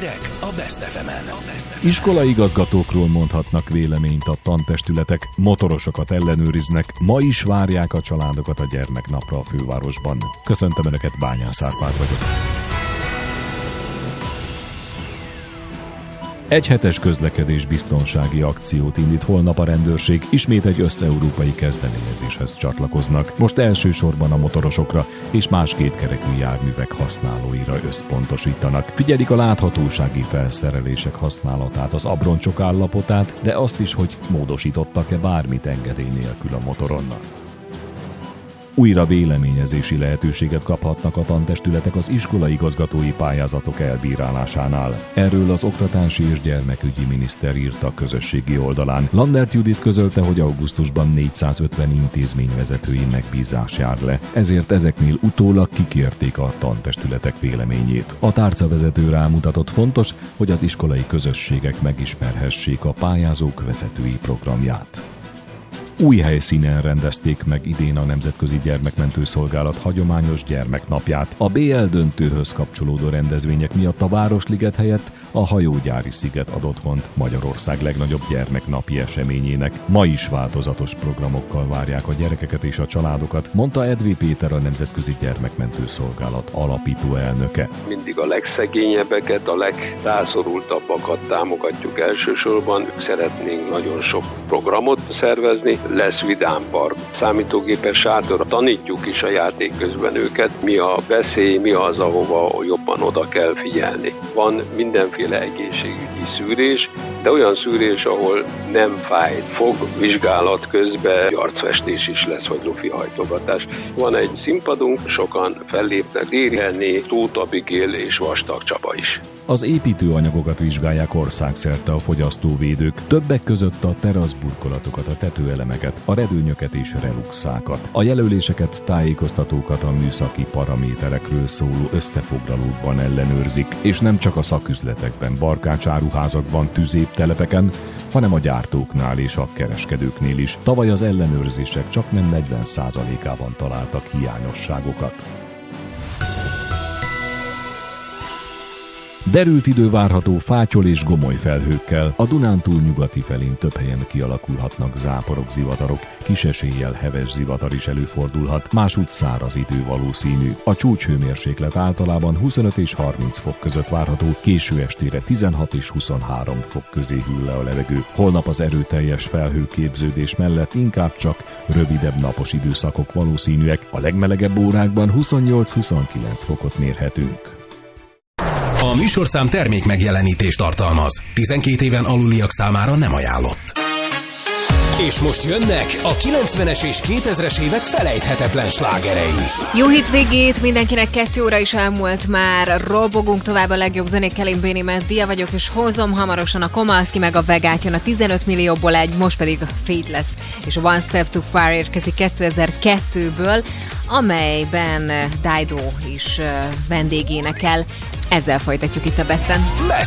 Hírek a Best FM-en. Iskolai igazgatókról mondhatnak véleményt a tantestületek, motorosokat ellenőriznek, ma is várják a családokat a gyermeknapra a fővárosban. Köszöntöm Önöket, Bányász Árpád vagyok. Egyhetes közlekedés biztonsági akciót indít holnap a rendőrség, ismét egy összeurópai kezdeményezéshez csatlakoznak. Most elsősorban a motorosokra és más kétkerekű járművek használóira összpontosítanak. Figyelik a láthatósági felszerelések használatát, az abroncsok állapotát, de azt is, hogy módosítottak-e bármit engedély nélkül a motoron. Újra véleményezési lehetőséget kaphatnak a tantestületek az iskolai igazgatói pályázatok elbírálásánál. Erről az oktatási és gyermekügyi miniszter írt a közösségi oldalán. Landert Judit közölte, hogy augusztusban 450 intézményvezetői megbízás jár le, ezért ezeknél utólag kikérték a tantestületek véleményét. A tárcavezető rámutatott, fontos, hogy az iskolai közösségek megismerhessék a pályázók vezetői programját. Új helyszínen rendezték meg idén a Nemzetközi Gyermekmentő Szolgálat hagyományos gyermeknapját. A BL döntőhöz kapcsolódó rendezvények miatt a Városliget helyett a Hajógyári sziget ad otthont Magyarország legnagyobb gyermeknapi eseményének. Ma is változatos programokkal várják a gyerekeket és a családokat, mondta Edvi Péter, a Nemzetközi Gyermekmentő Szolgálat alapító elnöke. Mindig a legszegényebbeket, a legrászorultabbakat támogatjuk elsősorban. Szeretnénk nagyon sok programot szervezni. Lesz vidámpark, számítógépes sátor, tanítjuk is a játék közben őket, mi a veszély, mi az, ahova jobban oda kell figyelni. Van mindenféle egészségügyi szűrés, de olyan szűrés, ahol nem fáj, fogvizsgálat közben arcfestés is lesz, vagy lufihajtogatás. Van egy színpadunk, sokan fellépnek, Déri Henné, Tóth Abigail és Vastag Csaba is. Az építőanyagokat vizsgálják országszerte a fogyasztóvédők, többek között a teraszburkolatokat, a tetőelemeket, a redőnyöket és reluxákat. A jelöléseket, tájékoztatókat a műszaki paraméterekről szóló összefoglalókban ellenőrzik, és nem csak a szaküzletekben, barkácsáruházakban, tüzéptelepeken, hanem a gyártóknál és a kereskedőknél is. Tavaly az ellenőrzések csaknem 40%-ában találtak hiányosságokat. Derült idő várható fátyol és gomoly felhőkkel. A Dunántúl nyugati felén több helyen kialakulhatnak záporok, zivatarok, kis eséllyel heves zivatar is előfordulhat, másútt száraz idő valószínű. A csúcshőmérséklet általában 25 és 30 fok között várható, késő estére 16 és 23 fok közé hűl le a levegő. Holnap az erőteljes felhőképződés mellett inkább csak rövidebb napos időszakok valószínűek, a legmelegebb órákban 28-29 fokot mérhetünk. A műsorszám termék megjelenítést tartalmaz. 12 éven aluliak számára nem ajánlott. És most jönnek a 90-es és 2000-es évek felejthetetlen slágerei. Jó hétvégét mindenkinek, 2 óra is elmúlt már. Robogunk tovább a legjobb zenékkel, én Béni Dia vagyok, és hozom hamarosan a Komalski meg a Vegát, jön a 15 millióból egy, most pedig a Faithless és a One Step Too Far érkezik 2002-ből, amelyben Dido is vendégénekel. Ezzel folytatjuk itt a Besten.